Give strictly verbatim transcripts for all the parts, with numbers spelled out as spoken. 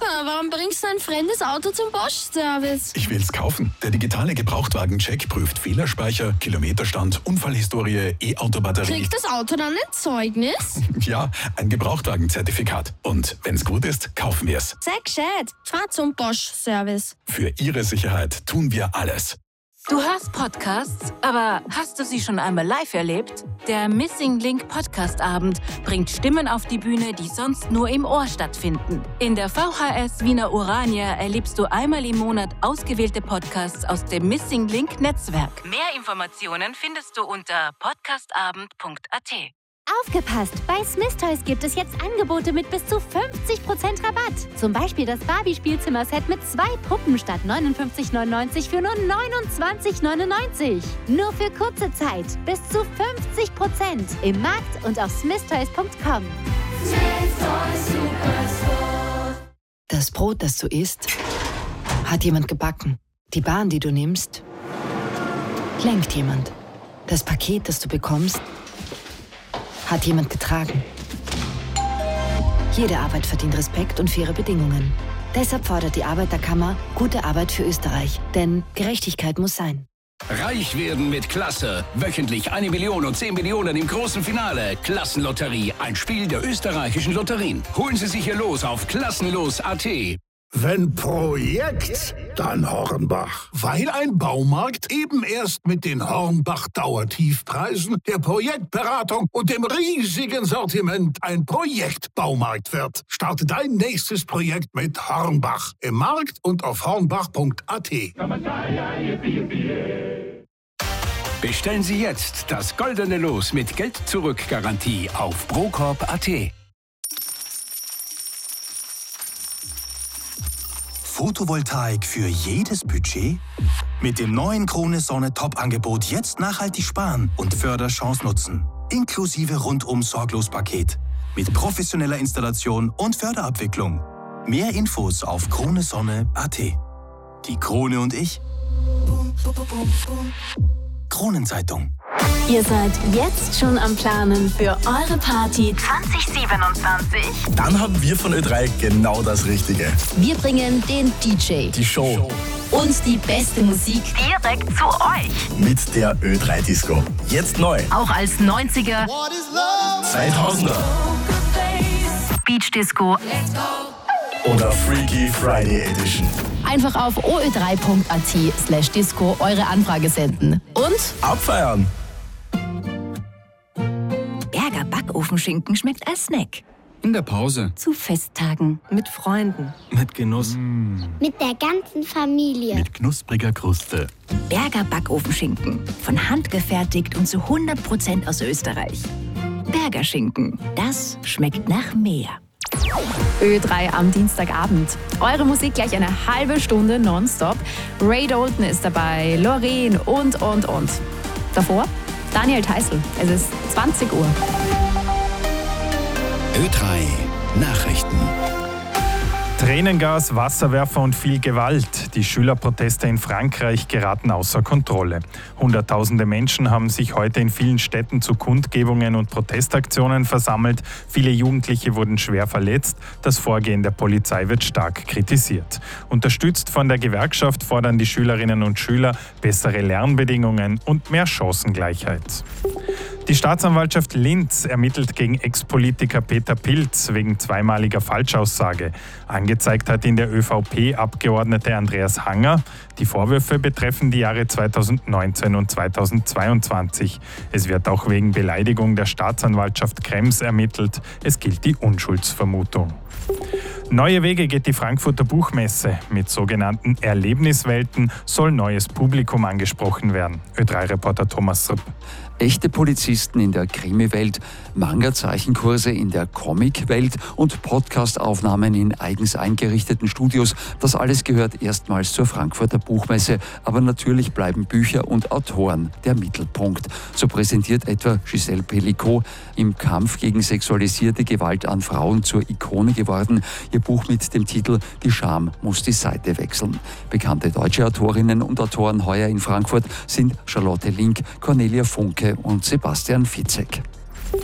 Papa, warum bringst du ein fremdes Auto zum Bosch-Service? Ich will's kaufen. Der digitale Gebrauchtwagen-Check prüft Fehlerspeicher, Kilometerstand, Unfallhistorie, E-Auto-Batterie. Kriegt das Auto dann ein Zeugnis? Ja, ein Gebrauchtwagen-Zertifikat. Und wenn's gut ist, kaufen wir's. Sei gescheit. Fahr zum Bosch-Service. Für Ihre Sicherheit tun wir alles. Du hörst Podcasts, aber hast du sie schon einmal live erlebt? Der Missing Link Podcast Abend bringt Stimmen auf die Bühne, die sonst nur im Ohr stattfinden. In der V H S Wiener Urania erlebst du einmal im Monat ausgewählte Podcasts aus dem Missing Link Netzwerk. Mehr Informationen findest du unter podcastabend punkt a t. Aufgepasst! Bei Smith Toys gibt es jetzt Angebote mit bis zu fünfzig Prozent Rabatt. Zum Beispiel das Barbie-Spielzimmer-Set mit zwei Puppen statt neunundfünfzig neunundneunzig für nur neunundzwanzig neunundneunzig. Nur für kurze Zeit. Bis zu fünfzig Prozent im Markt und auf smith toys punkt com. Das Brot, das du isst, hat jemand gebacken. Die Bahn, die du nimmst, lenkt jemand. Das Paket, das du bekommst, hat jemand getragen. Jede Arbeit verdient Respekt und faire Bedingungen. Deshalb fordert die Arbeiterkammer gute Arbeit für Österreich. Denn Gerechtigkeit muss sein. Reich werden mit Klasse. Wöchentlich eine Million und zehn Millionen im großen Finale. Klassenlotterie, ein Spiel der österreichischen Lotterien. Holen Sie sich hier los auf klassenlos punkt a t. Wenn Projekt, dann Hornbach. Weil ein Baumarkt eben erst mit den Hornbach-Dauertiefpreisen, der Projektberatung und dem riesigen Sortiment ein Projektbaumarkt wird. Starte dein nächstes Projekt mit Hornbach. Im Markt und auf hornbach punkt a t. Bestellen Sie jetzt das goldene Los mit Geld-Zurück-Garantie auf procorp punkt a t. Photovoltaik für jedes Budget? Mit dem neuen Krone Sonne Top-Angebot jetzt nachhaltig sparen und Förderchance nutzen. Inklusive Rundum-Sorglos-Paket. Mit professioneller Installation und Förderabwicklung. Mehr Infos auf krone sonne punkt a t. Die Krone und ich. Kronenzeitung. Ihr seid jetzt schon am Planen für eure Party zwanzig siebenundzwanzig. Dann haben wir von Ö drei genau das Richtige. Wir bringen den D J, Die Show und die beste Musik direkt zu euch. mit der Ö drei Disco. Jetzt neu. Auch als neunziger zweitausender Beach Disco. oder Freaky Friday Edition. Einfach auf o ö drei punkt a t slash disco eure Anfrage senden. Und Abfeiern! Berger Backofenschinken schmeckt als Snack. In der Pause. Zu Festtagen. Mit Freunden. Mit Genuss. Mit der ganzen Familie. Mit knuspriger Kruste. Berger Backofenschinken. Von Hand gefertigt und zu hundert Prozent aus Österreich. Berger Schinken. Das schmeckt nach mehr. Ö drei am Dienstagabend. Eure Musik gleich eine halbe Stunde nonstop. Ray Dalton ist dabei, Loreen und, und, und. Davor Daniel Theißl. Es ist zwanzig Uhr. Ö drei Nachrichten. Tränengas, Wasserwerfer und viel Gewalt. Die Schülerproteste in Frankreich geraten außer Kontrolle. Hunderttausende Menschen haben sich heute in vielen Städten zu Kundgebungen und Protestaktionen versammelt. Viele Jugendliche wurden schwer verletzt. Das Vorgehen der Polizei wird stark kritisiert. Unterstützt von der Gewerkschaft fordern die Schülerinnen und Schüler bessere Lernbedingungen und mehr Chancengleichheit. Die Staatsanwaltschaft Linz ermittelt gegen Ex-Politiker Peter Pilz wegen zweimaliger Falschaussage. Angezeigt hat ihn der ÖVP-Abgeordnete Andreas Hanger. Die Vorwürfe betreffen die Jahre zweitausendneunzehn und zweitausendzweiundzwanzig. Es wird auch wegen Beleidigung der Staatsanwaltschaft Krems ermittelt. Es gilt die Unschuldsvermutung. Neue Wege geht die Frankfurter Buchmesse. Mit sogenannten Erlebniswelten soll neues Publikum angesprochen werden. Ö drei Reporter Thomas Ripp. Echte Polizisten in der Krimi-Welt, Manga-Zeichenkurse in der Comic-Welt und Podcast-Aufnahmen in eigens eingerichteten Studios. Das alles gehört erstmals zur Frankfurter Buchmesse. Aber natürlich bleiben Bücher und Autoren der Mittelpunkt. So präsentiert etwa Giselle Pellicot, im Kampf gegen sexualisierte Gewalt an Frauen zur Ikone geworden, ihr Buch mit dem Titel »Die Scham muss die Seite wechseln«. Bekannte deutsche Autorinnen und Autoren heuer in Frankfurt sind Charlotte Link, Cornelia Funke und Sebastian Fitzek.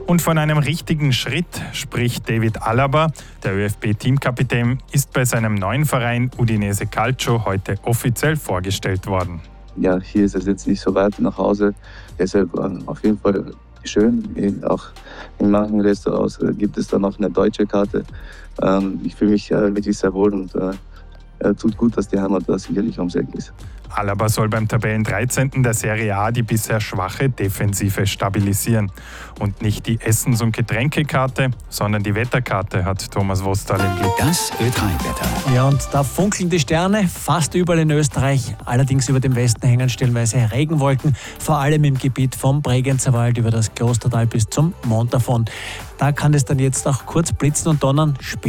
Und von einem richtigen Schritt spricht David Alaba. Der ÖFB-Teamkapitän ist bei seinem neuen Verein Udinese Calcio heute offiziell vorgestellt worden. Ja, hier ist es jetzt nicht so weit nach Hause, deshalb auf jeden Fall schön. Auch in manchen Restaurants gibt es dann noch eine deutsche Karte. Ich fühle mich wirklich sehr wohl und tut gut, dass die Heimat da sicherlich ums Eck ist. Alaba soll beim Tabellendreizehnten der Serie A die bisher schwache Defensive stabilisieren. Und nicht die Essens- und Getränkekarte, sondern die Wetterkarte hat Thomas Wostal im Blick. Das Ö drei Wetter. Ja, und da funkeln die Sterne fast überall in Österreich. Allerdings über dem Westen hängen stellenweise Regenwolken, vor allem im Gebiet vom Bregenzer Wald über das Klostertal bis zum Montafon. Da kann es dann jetzt auch kurz blitzen und donnern.